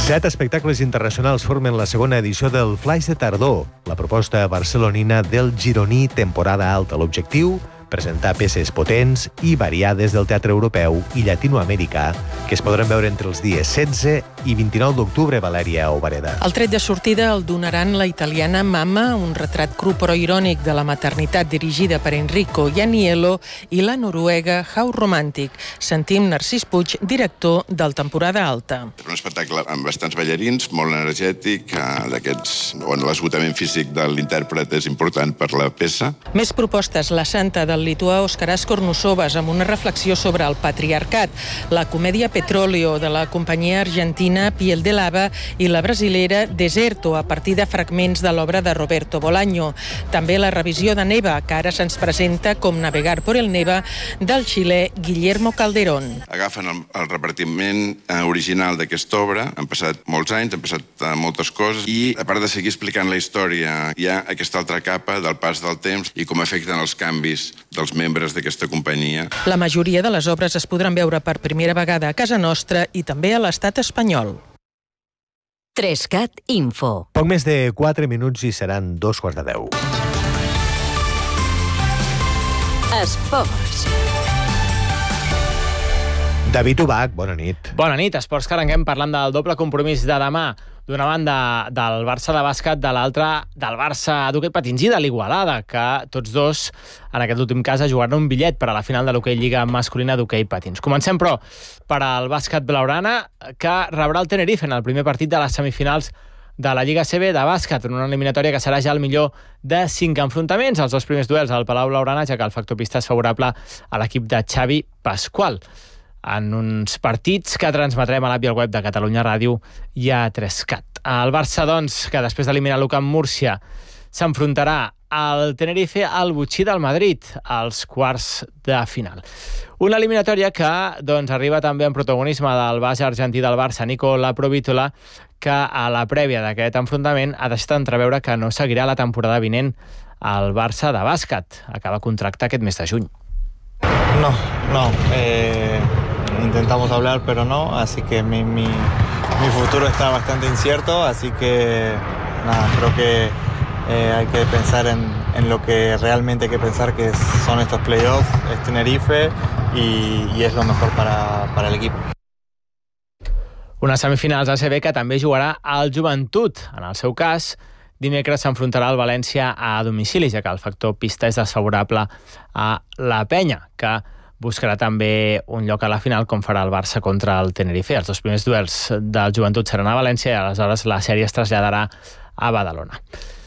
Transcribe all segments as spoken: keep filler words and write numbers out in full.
Set espectacles internacionals formen la segona edició del Flaix de Tardor, la proposta barcelonina del gironí temporada alta. L'objectiu, presentar peces potents i variades del teatre europeu i llatinoamericà que es podran veure entre els dies setze i vint-i-nou d'octubre, Valèria Ovareda. El tret de sortida el donaran la italiana Mamma, un retrat cru però irònic de la maternitat dirigida per Enrico Janiello, i la noruega How Romantic. Sentim Narcís Puig, director del Temporada Alta. Un espectacle amb bastants ballarins, molt energètic, d'aquests on l'esgotament físic de l'intèrpret és important per la peça. Més propostes, la santa del lituà Oskaras Kornusovas, amb una reflexió sobre el patriarcat, la comèdia Petróleo de la companyia argentina Piel de Lava i la brasilera Deserto, a partir de fragments de l'obra de Roberto Bolaño. També la revisió de Neva, que ara se'ns presenta com Navegar por el Neva, del xilè Guillermo Calderón. Agafen el, el repartiment original d'aquesta obra, han passat molts anys, han passat moltes coses, i a part de seguir explicant la història, hi ha aquesta altra capa del pas del temps i com afecten els canvis dels membres d'aquesta companyia. La majoria de les obres es podran veure per primera vegada a casa nostra i també a l'estat espanyol. Trescat Info. Poc més de quatre minuts i seran dos quarts de deu. Esports. David Ubach, bona nit. Bona nit. Esports que arrenquem parlant del doble compromís de demà. D'una banda del Barça de bàsquet, de l'altra del Barça d'hoquei patins i de l'Igualada, que tots dos, en aquest últim cas, jugaran un bitllet per a la final de l'hoquei lliga masculina d'hoquei patins. Comencem, però, per al bàsquet blaugrana, que rebrà el Tenerife en el primer partit de les semifinals de la Lliga A C B de bàsquet, en una eliminatòria que serà ja el millor de cinc enfrontaments. Els dos primers duels al Palau Blaugrana, ja que el factor pista és favorable a l'equip de Xavi Pasqual, en uns partits que transmetrem a l'app i al web de Catalunya Ràdio i a Trescat. El Barça, doncs, que després d'eliminar l'U C A M Múrcia, s'enfrontarà al Tenerife al Botxí del Madrid, als quarts de final. Una eliminatòria que doncs, arriba també en protagonisme del base argentí del Barça, Nico Laprovitola, que a la prèvia d'aquest enfrontament ha deixat entreveure que no seguirà la temporada vinent al Barça de bàsquet. Acaba contracte aquest mes de juny. No, no. Eh... Intentamos hablar, pero no, así que mi, mi, mi futuro está bastante incierto, así que nada, creo que eh, hay que pensar en, en lo que realmente hay que pensar, que son estos playoffs, es Tenerife y, y es lo mejor para, para el equipo. Unes semifinals A C B que també jugarà al Joventut. En el seu cas, dimecres s'enfrontarà al València a domicili, ja que el factor pista és desfavorable a la Penya, que buscarà també un lloc a la final, com farà el Barça contra el Tenerife. Els dos primers duels del Joventut seran a València i aleshores la sèrie es traslladarà a Badalona.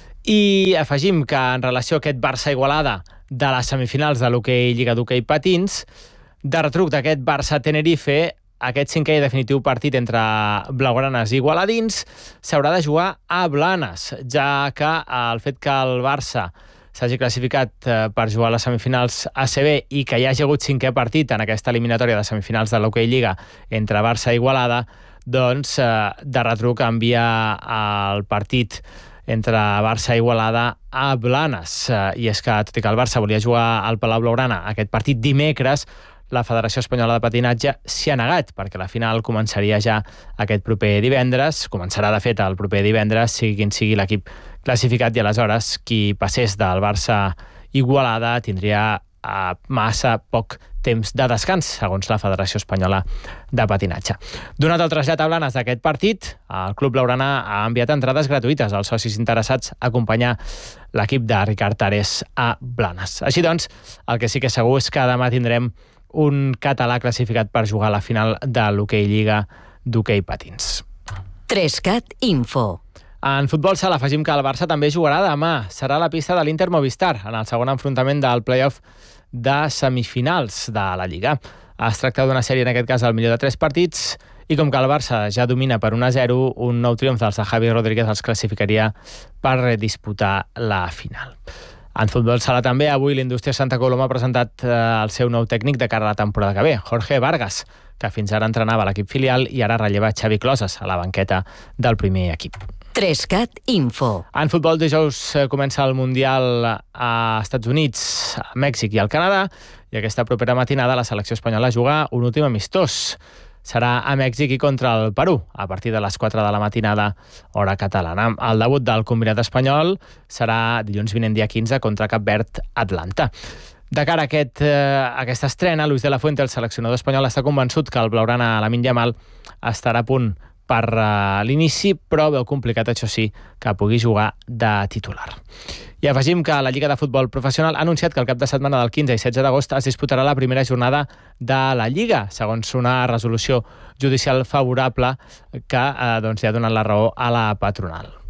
I afegim que en relació a aquest Barça-Igualada de les semifinals de l'hoquei Lliga d'Hoquei Patins, de retruc d'aquest Barça-Tenerife, aquest cinquè i definitiu partit entre blaugranes i igualadins s'haurà de jugar a Blanes, ja que el fet que el Barça s'hagi classificat per jugar a les semifinals A C B i que hi hagi hagut cinquè partit en aquesta eliminatòria de semifinals de l'Hoquei Lliga entre Barça i Igualada, doncs de retruc envia el partit entre Barça i Igualada a Blanes. I és que, tot i que el Barça volia jugar al Palau Blaugrana aquest partit dimecres, la Federació Espanyola de Patinatge s'hi ha negat, perquè la final començaria ja aquest proper divendres, començarà de fet el proper divendres, sigui quin sigui l'equip classificat, i aleshores qui passés del Barça Igualada tindria eh, massa poc temps de descans, segons la Federació Espanyola de Patinatge. Donat el trasllat a Blanes d'aquest partit, el Club Blaugrana ha enviat entrades gratuïtes als socis interessats a acompanyar l'equip de Ricard Tares a Blanes. Així doncs, el que sí que és segur és que demà tindrem un català classificat per jugar a la final de l'hoquei Lliga d'hoquei patins. Trescat Info. En futbol sala afegim que el Barça també jugarà demà. Serà a la pista de l'Inter Movistar, en el segon enfrontament del play-off de semifinals de la Lliga. Es tracta d'una sèrie, en aquest cas, al millor de tres partits, i com que el Barça ja domina per un a zero, un nou triomf dels de Javi Rodríguez els classificaria per disputar la final. En futbol sala també, avui l'Indústria Santa Coloma ha presentat eh, el seu nou tècnic de cara a la temporada que ve, Jorge Vargas, que fins ara entrenava l'equip filial i ara relleva Xavi Closes a la banqueta del primer equip. Trescat Info. En futbol, dijous comença el Mundial a Estats Units, a Mèxic i al Canadà, i aquesta propera matinada la selecció espanyola juga un últim amistós. serà a Mèxic i contra el Perú, a partir de les quatre de la matinada, hora catalana. El debut del combinat espanyol serà dilluns vinent dia quinze contra Cap Verd Atlanta. De cara a aquest, eh, aquesta estrena, Luis de la Fuente, el seleccionador espanyol, està convençut que el blaugrana Lamine Yamal estarà a punt per uh, l'inici, però veu complicat, això sí, que pugui jugar de titular. I afegim que la Lliga de Futbol Professional ha anunciat que el cap de setmana del quinze i setze d'agost es disputarà la primera jornada de la Lliga, segons una resolució judicial favorable que eh, doncs, ja ha donat la raó a la patronal.